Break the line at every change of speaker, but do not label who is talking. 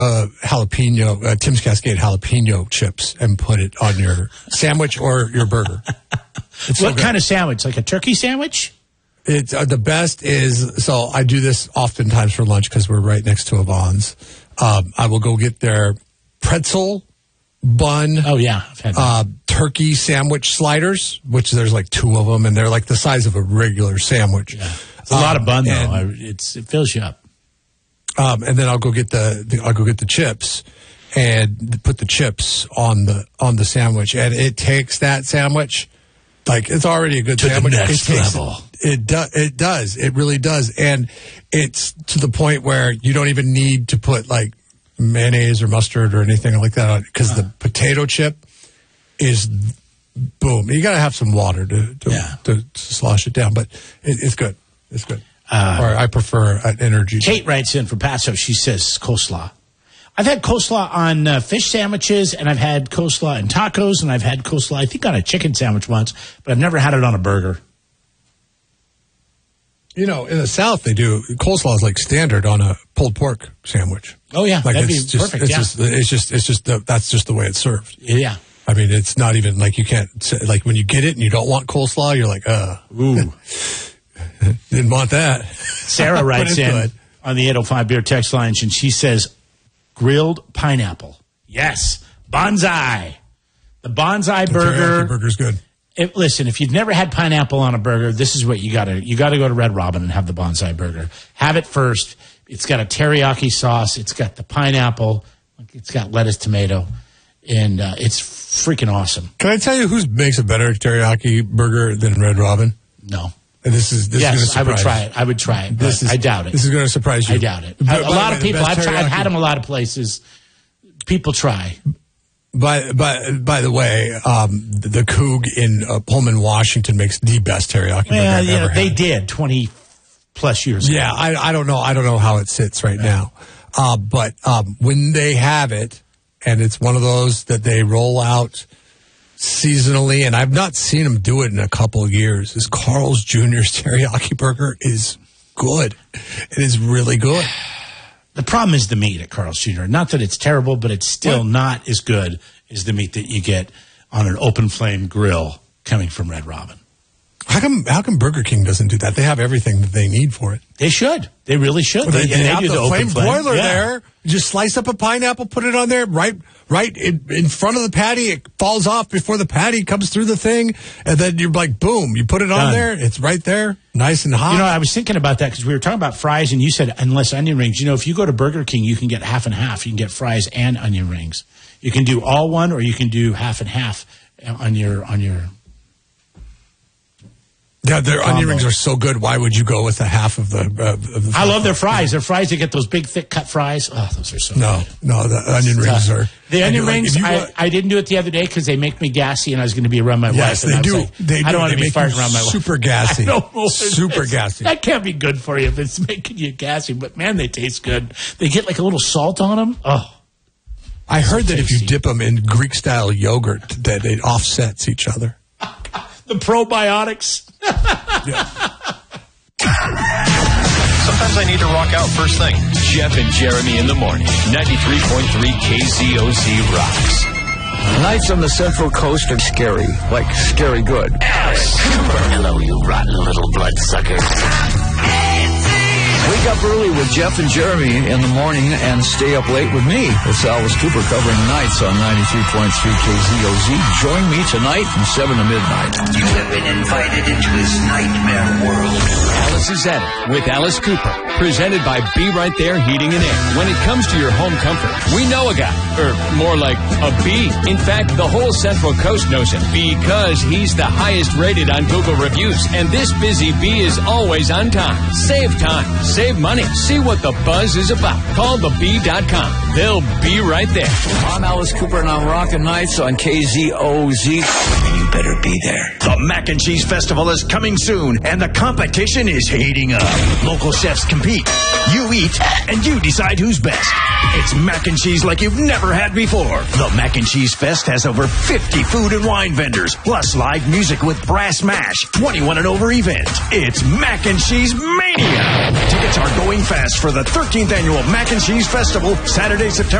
jalapeno, Tim's Cascade jalapeno chips and put it on your sandwich or your burger.
What kind of sandwich? Like a turkey sandwich?
It's the best is, so I do this oftentimes for lunch because we're right next to a Vons. I will go get their pretzel bun.
Oh, yeah. I've had that.
Turkey sandwich sliders, which there's like 2 of them, and they're like the size of a regular sandwich.
Yeah. It's a lot of bun, though. It fills you up.
And then I'll go get the chips and put the chips on the sandwich, and it takes that sandwich like it's already a good
to
sandwich.
The next level.
It does. It really does, and it's to the point where you don't even need to put like mayonnaise or mustard or anything like that on, because the potato chip is boom. You got to have some water to slosh it down, but it's good. It's good. Or I prefer an energy.
Kate writes in from Paso. She says coleslaw. I've had coleslaw on fish sandwiches, and I've had coleslaw in tacos, and I've had coleslaw, I think, on a chicken sandwich once, but I've never had it on a burger.
You know, in the South, they do coleslaw is like standard on a pulled pork sandwich.
Oh yeah,
like
that'd be perfect.
That's just the way it's served.
Yeah.
I mean, it's not even like you can't like when you get it and you don't want coleslaw, you're like,
ooh,
didn't want that.
Sarah writes in on the 805 beer text line, and she says, grilled pineapple. Yes, bonsai. The bonsai burger.
The burger's good.
Listen, if you've never had pineapple on a burger, this is what you got to go to Red Robin and have the bonsai burger. Have it first. It's got a teriyaki sauce. It's got the pineapple. It's got lettuce, tomato, and it's freaking awesome.
Can I tell you who makes a better teriyaki burger than Red Robin?
No.
And this is going to surprise
I would try it. I would try it. But I doubt it.
This is going to surprise you.
I doubt it. A lot of people. I've had them a lot of places. People try.
By the way, the Coug in Pullman, Washington makes the best teriyaki burger I've ever had.
They did 20 plus years ago.
Yeah, I don't know. I don't know how it sits right now. But when they have it, and it's one of those that they roll out seasonally, and I've not seen them do it in a couple of years, is Carl's Jr.'s teriyaki burger is good. It is really good.
The problem is the meat at Carl's Jr. Not that it's terrible, but it's still not as good as the meat that you get on an open flame grill coming from Red Robin.
How come Burger King doesn't do that? They have everything that they need for it.
They should. They really should.
Well, they have
do
the
open
flame broiler there. You just slice up a pineapple, put it on there, right in front of the patty. It falls off before the patty comes through the thing, and then you're like, boom, you put it on there. It's right there, nice and hot.
You know, I was thinking about that because we were talking about fries, and you said unless onion rings. You know, if you go to Burger King, you can get half and half. You can get fries and onion rings. You can do all one, or you can do half and half on your.
Yeah, their onion rings are so good. Why would you go with a half of the
I love their fries. Their fries, they get those big, thick cut fries. Oh, those are so good.
No, the onion rings are...
The onion rings, I didn't do it the other day because they make me gassy and I was going to be around my wife.
Yes, they do.
I don't want to be farting around my wife.
Super gassy. Super gassy.
That can't be good for you if it's making you gassy. But, man, they taste good. They get like a little salt on them. Oh.
I heard that if you dip them in Greek-style yogurt, that it offsets each other.
The probiotics.
Yeah. Sometimes I need to rock out first thing. Jeff and Jeremy in the morning. 93.3 KZOZ rocks.
Nights on the Central Coast are scary, like scary good.
Alice Cooper. Hello, you rotten little bloodsuckers.
Wake up early with Jeff and Jeremy in the morning and stay up late with me. It's Alice Cooper covering nights on 93.3 KZOZ. Join me tonight from 7 to midnight.
You have been invited into this nightmare world.
Alice is at it with Alice Cooper. Presented by Be Right There Heating and Air. When it comes to your home comfort, we know a guy. Or more like a bee. In fact, the whole Central Coast knows him because he's the highest rated on Google reviews. And this busy bee is always on time. Save time. Save money. See what the buzz is about. Call thebee.com. They'll be right there.
I'm Alice Cooper and I'm rocking nights on KZOZ.
And you better be there.
The Mac and Cheese Festival is coming soon, and the competition is heating up. Local chefs compete. You eat, and you decide who's best. It's mac and cheese like you've never had before. The Mac and Cheese Fest has over 50 food and wine vendors, plus live music with Brass Mash, 21 and over event. It's Mac and Cheese Mania. Tickets are going fast for the 13th annual Mac and Cheese Festival, Saturday, Saturday, September